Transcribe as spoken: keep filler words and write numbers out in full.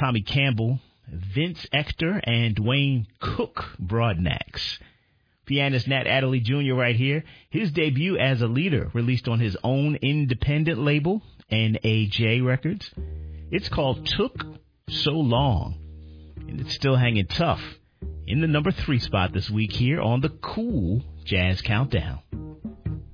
Tommy Campbell, Vince Ector, and Dwayne Cook Broadnax. Pianist Nat Adderley Junior right here. His debut as a leader released on his own independent label, N A J Records. It's called Took So Long, and it's still hanging tough in the number three spot this week here on the Cool Jazz Countdown.